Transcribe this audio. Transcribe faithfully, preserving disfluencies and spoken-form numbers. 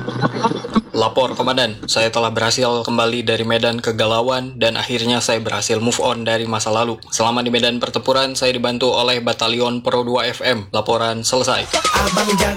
Lapor Komandan, saya telah berhasil kembali dari medan kegalauan dan akhirnya saya berhasil move on dari masa lalu. Selama di medan pertempuran, saya dibantu oleh Batalion Pro dua F M. Laporan selesai.